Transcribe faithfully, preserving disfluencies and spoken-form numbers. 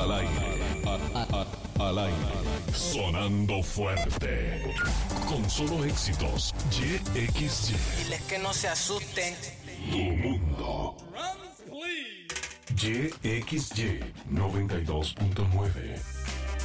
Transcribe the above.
Al aire. A- a- al aire. Sonando fuerte. Con solo éxitos. Y X Y. Diles que no se asusten. Tu mundo. Drums, please. Y X Y noventa y dos punto nueve.